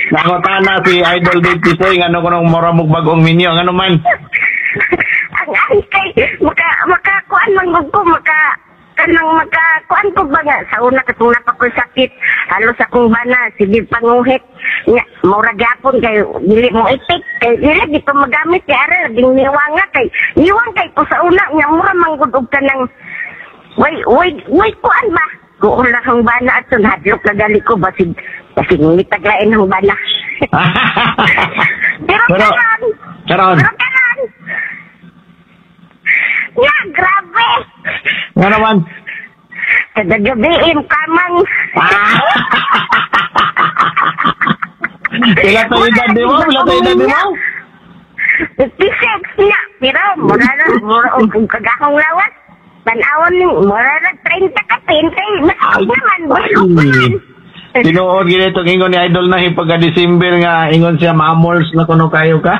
Nangutana si Idol Dave Tisoy, ano ko nung moramog bagong minyo, ano man. Ang kay makakuan man gud ko kanang makakuan ko ba nga sa una katong pa ko sakit halos akong bana sige panguhit nya mura gyapon kay dili mo itik kay dili di pa magamit kay ara ding niwanga kay niwang kay ko sa una nya mura man gud og kanang way kuan ba ko ulah ang bana aton hadlok na gali ko basig ngitaglain ang bana. Pero karon ya, grabe. Nga naman? Kada gabiin kamang. Pila tayo edad di mo? 56 na. Pero, mura kung kagahong lawas. Panawon ni, mura na 30 ka 20. Masakit naman. Tinuod ginito ingon ni Idol na pagka-December nga ingon siya ma-malls na kuno kayo ka?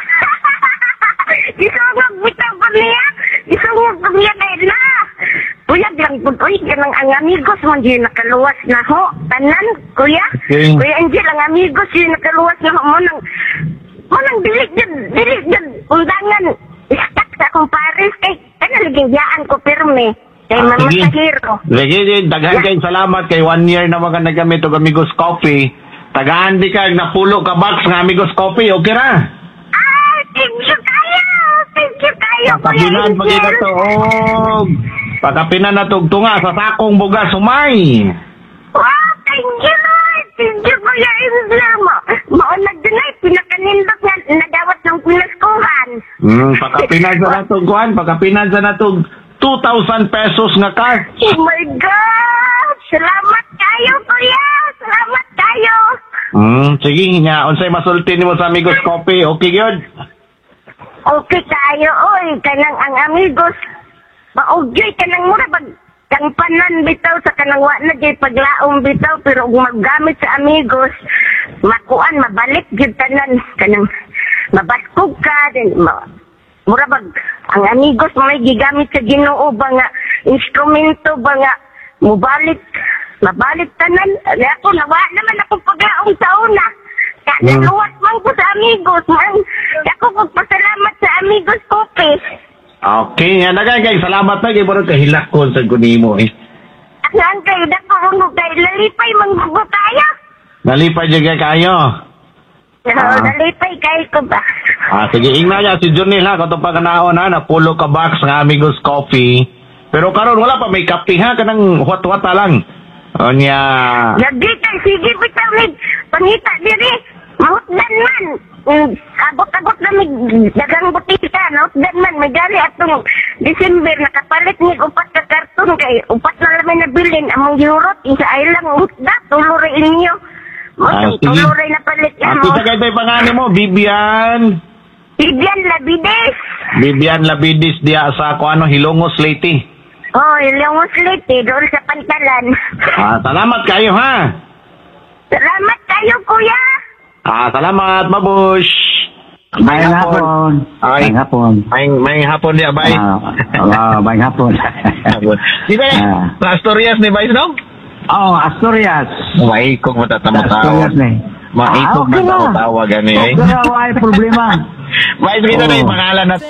Isungog bitaw ko niya. Isungog ko niya dahil na. Kuya, lang po, kanang ang amigos mo, hindi nakaluwas na ho. Tanan, kuya. Okay. Kuya Angel, ang amigos, hindi nakaluwas na ho. Mo nang dilig dyan. Undangan, istak sa akong pares. Kay, naligayaan ko pirme. Kay mamasahiro. Sige, daghan kayong salamat. Kay 1 year na mga nagamit o Amigos Coffee. Tagaan di ka, napulo ka box ng Amigos Coffee. Okay ra? Thank you kayo, Pakapinan pagkikatuog. Pakapinan na tugtunga sa sakong bugas sumay. Wow, thank you, Lord. Thank you, Kuya Islam. Maunag din ay pinakanindok nga nagawat ng pinaskuhan. Pakapinan sa natog, Juan. Pakapinan sa natog 2,000 pesos nga card. Oh my God! Salamat kayo, Kuya! Salamat kayo! Sige nga. Unsay masulti nimo sa Amigos Coffee. Okay, good? Okay kayo, oy. Kanang ang amigos. Maugyoy kanang mura bag kang panan bitaw sa kanang na jay paglaom bitaw pero kung maggamit sa amigos makuan mabalik gyud tanan kanang mabaskog ka din mura bag ang amigos may gigamit sa Ginoo ba nga instrumento ba nga mabalik tanan ako nawa naman ako paglaom sa una kaya luwas man ko sa amigos man ako magpasalamat sa Amigos Coffee. Okay, nga nagagay. Salamat na. Kaya parang kahilakon sa kunimo eh. Saan kayo? Nakurunod kayo. Lalipay manggugo tayo. Nalipay dyan kayo. Nalipay kayo ko ba? Sige, ingna niya. Si Junil ha. Kung ito pa kanaon ha. Napulo ka box ng Amigos Coffee. Pero karon wala pa. May kape ha. Kanang huwat-huwata lang. O niya. Lagi kayo. Sige, bitawid. Pangita diri. Mahutdan man. Abot-abot na may dagang butika. Mahutdan man. May gali atong December. Nakapalit ni upat ka karton kay upat na naman nabilin. Among Eurot. Isa ay lang hutda. Tuloy inyo. Tuloy na palit ka mo. Kita kayo tayo pangani mo. Bibian Labides. Bibian Labides diya sa Hilongos Leyte. Oh, Hilongos Leyte. Doon sa Pantalan. Salamat kayo ha. Salamat kayo, kuya. Salamat, mabush. Mayang hapon. Mayang hapon. Mayang hapon niya, bay. Mayang hapon. Di ba sa Asturias ni Vice, no? Asturias. Maikog matatamo-tawa. Asturias na eh. Maikog matatamo-tawa, gani eh. Okay, wala problema. Vice, kita na yung pangalan na